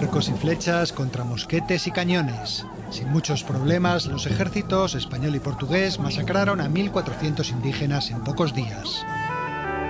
Arcos y flechas contra mosquetes y cañones. Sin muchos problemas, los ejércitos español y portugués masacraron a 1.400 indígenas en pocos días.